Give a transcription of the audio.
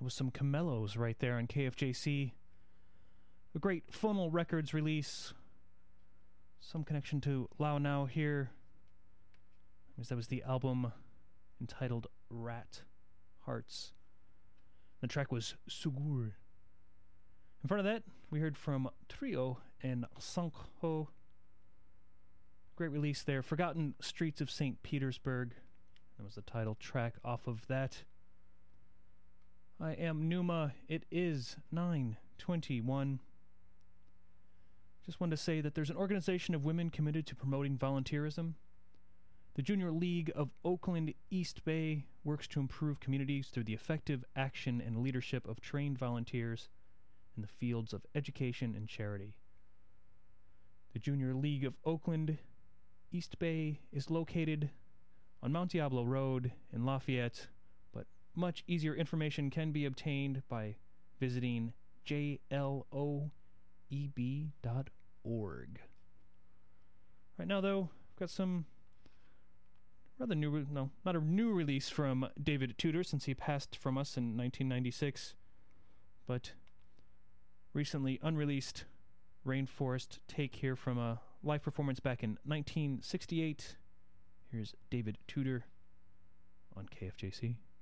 There was some Camellos right there on KFJC. A great Phonal Records release. Some connection to Lao Now here. That was the album entitled Rat Hearts. The track was Sugur. In front of that, we heard from Trio and Sankho. Great release there. Forgotten Streets of St. Petersburg. That was the title track off of that. I am Numa. It is 9:21. Just wanted to say that there's an organization of women committed to promoting volunteerism. The Junior League of Oakland East Bay works to improve communities through the effective action and leadership of trained volunteers in the fields of education and charity. The Junior League of Oakland East Bay is located on Mount Diablo Road in Lafayette, but much easier information can be obtained by visiting jloeb.org. Right now, though, I've got some rather new, not a new release from David Tudor, since he passed from us in 1996, but recently unreleased Rainforest take here from a live performance back in 1968. Here's David Tudor on KFJC.